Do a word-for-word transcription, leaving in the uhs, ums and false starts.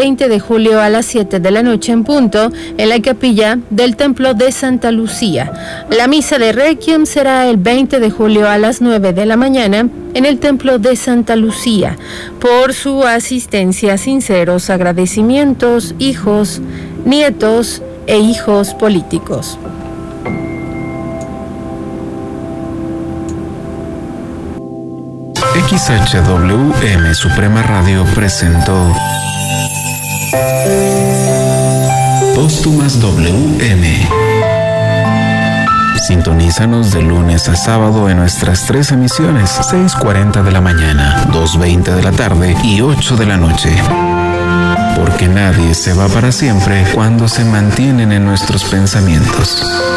veinte de julio a las siete de la noche en punto en la capilla del Templo de Santa Lucía. La misa de Requiem será el veinte de julio a las nueve de la mañana en el Templo de Santa Lucía. Por su asistencia, sinceros agradecimientos, hijos, nietos e hijos políticos. X H W M Suprema Radio presentó Póstumas W M. Sintonízanos de lunes a sábado en nuestras tres emisiones, seis cuarenta de la mañana, dos veinte de la tarde y ocho de la noche. Porque nadie se va para siempre cuando se mantienen en nuestros pensamientos.